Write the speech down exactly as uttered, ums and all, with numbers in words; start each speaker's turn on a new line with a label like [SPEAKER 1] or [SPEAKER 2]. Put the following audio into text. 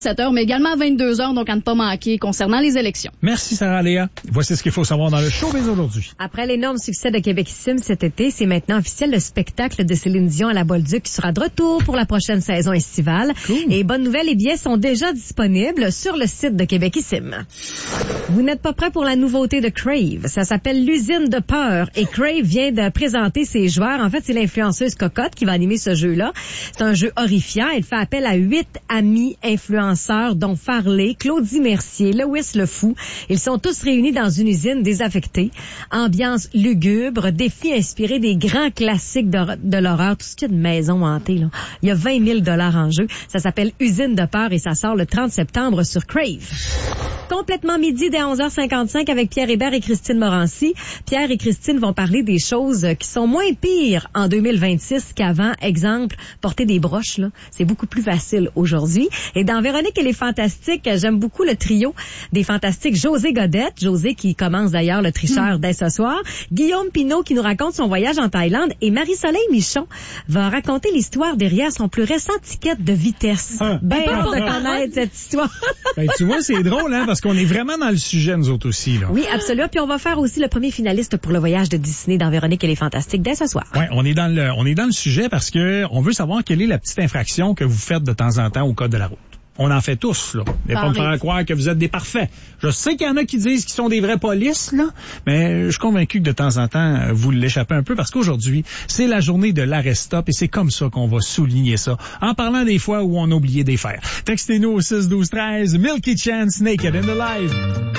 [SPEAKER 1] sept heures, mais également à vingt-deux heures, donc à ne pas manquer concernant les élections.
[SPEAKER 2] Merci Sarah-Léa. Voici ce qu'il faut savoir dans le showbiz aujourd'hui.
[SPEAKER 3] Après l'énorme succès de Québecissime cet été, c'est maintenant officiel, le spectacle de Céline Dion à la Bolduc qui sera de retour pour la prochaine saison estivale. Cool. Et bonne nouvelle, les billets sont déjà disponibles sur le site de Québecissime. Vous n'êtes pas prêts pour la nouveauté de Crave. Ça s'appelle l'usine de peur et Crave vient de présenter ses joueurs. En fait, c'est l'influenceuse Cocotte qui va animer ce jeu-là. C'est un jeu horrifiant. Elle fait appel à huit amis influenceurs dont Farley, Claudie Mercier, Lewis le Fou. Ils sont tous réunis dans une usine désaffectée. Ambiance lugubre, défi inspiré des grands classiques de, de l'horreur, tout ce qui est de maison hantée, là. Il y a vingt mille dollars en jeu. Ça s'appelle Usine de peur et ça sort le trente septembre sur Crave. Complètement midi dès onze heures cinquante-cinq avec Pierre Hébert et Christine Morancy. Pierre et Christine vont parler des choses qui sont moins pires en deux mille vingt-six qu'avant. Exemple, porter des broches, là, c'est beaucoup plus facile aujourd'hui. Et dans Véronique et les Fantastiques, j'aime beaucoup le trio des Fantastiques. José Godette, José qui commence d'ailleurs le tricheur mmh. dès ce soir. Guillaume Pinault qui nous raconte son voyage en Thaïlande. Et Marie-Soleil Michon va raconter l'histoire derrière son plus récent ticket de vitesse. Ah. Ben hâte de connaître cette histoire.
[SPEAKER 2] Ben, tu vois, c'est drôle, hein, parce qu'on est vraiment dans le sujet, nous autres aussi, là.
[SPEAKER 3] Oui, absolument. Puis on va faire aussi le premier finaliste pour le voyage de Disney dans Véronique et les Fantastiques dès ce soir.
[SPEAKER 2] Ouais, on est dans le, on est dans le sujet parce que on veut savoir quelle est la petite infraction que vous faites de temps en temps au code de la route. On en fait tous, là. Et pas me faire croire que vous êtes des parfaits. Je sais qu'il y en a qui disent qu'ils sont des vrais polices, là, mais je suis convaincu que de temps en temps, vous l'échappez un peu parce qu'aujourd'hui, c'est la journée de l'arrêt-stop et c'est comme ça qu'on va souligner ça, en parlant des fois où on a oublié des fers. Textez-nous au six douze treize, Milky Chance, Naked in the Live.